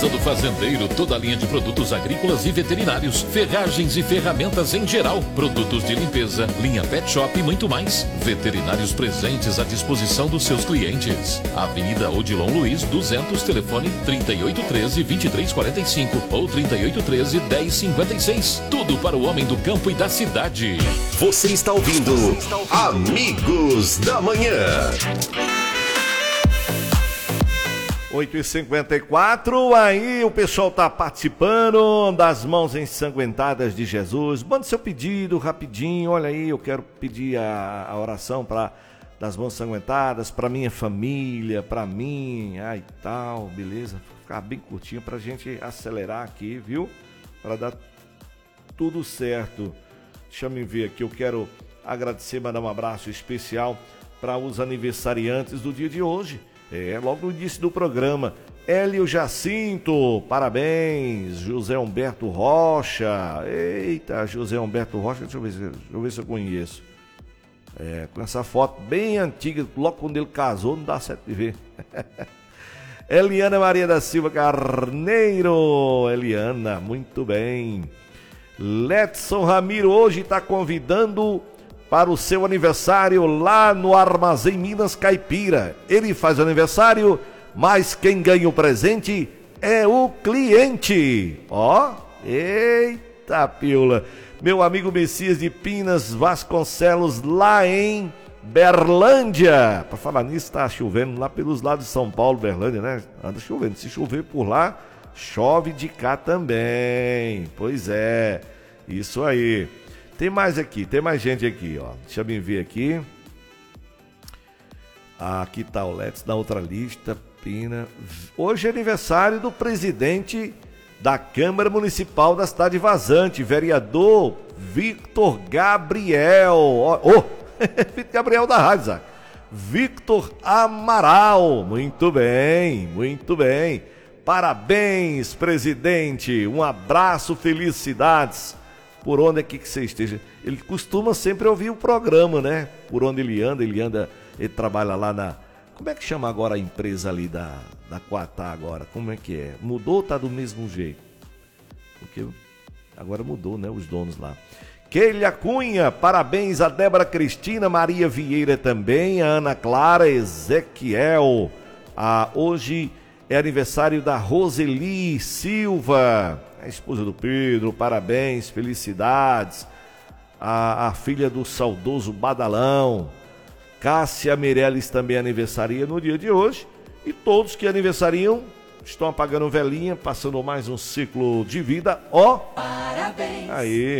Casa do Fazendeiro, toda a linha de produtos agrícolas e veterinários, ferragens e ferramentas em geral, produtos de limpeza, linha pet shop e muito mais. Veterinários presentes à disposição dos seus clientes. Avenida Odilon Luiz, 200, telefone 3813-2345 ou 3813-1056. Tudo para o homem do campo e da cidade. Você está ouvindo Amigos da Manhã. 8h54, aí o pessoal tá participando das mãos ensanguentadas de Jesus. Mande seu pedido rapidinho. Olha aí, eu quero pedir a oração das mãos ensanguentadas para minha família, para mim, ai tal, beleza? Ficar bem curtinho pra gente acelerar aqui, viu? Para dar tudo certo. Deixa eu ver aqui, eu quero agradecer, mandar um abraço especial para os aniversariantes do dia de hoje. Logo no início do programa, Hélio Jacinto, parabéns, José Humberto Rocha, eita, José Humberto Rocha, deixa eu ver se eu conheço, com essa foto bem antiga, logo quando ele casou, não dá certo de ver. Eliana Maria da Silva Carneiro, Eliana, muito bem. Letson Ramiro hoje está convidando para o seu aniversário lá no Armazém Minas Caipira. Ele faz aniversário, mas quem ganha o presente é o cliente. Eita piula. Meu amigo Messias de Pinas Vasconcelos, lá em Berlândia. Para falar nisso, tá chovendo lá pelos lados de São Paulo, Berlândia, né? Anda chovendo. Se chover por lá, chove de cá também. Pois é, isso aí. Tem mais aqui, tem mais gente aqui, ó. Deixa eu me ver aqui. Aqui tá o Let's na outra lista. Pina. Hoje é aniversário do presidente da Câmara Municipal da cidade de Vazante, vereador Victor Gabriel. Victor Gabriel da rádio, Zac. Victor Amaral. Muito bem, muito bem. Parabéns, presidente. Um abraço, felicidades. Por onde é que você esteja. Ele costuma sempre ouvir o programa, né? Por onde ele anda, ele trabalha lá na... Como é que chama agora a empresa ali da Quatá agora? Como é que é? Mudou ou tá do mesmo jeito? Porque agora mudou, né? Os donos lá. Keila Cunha, parabéns a Débora Cristina, Maria Vieira também, a Ana Clara, Ezequiel. Hoje é aniversário da Roseli Silva, a esposa do Pedro, parabéns, felicidades. A filha do saudoso Badalão. Cássia Meirelles também aniversaria no dia de hoje. E todos que aniversariam estão apagando velhinha, passando mais um ciclo de vida. Parabéns! Aí.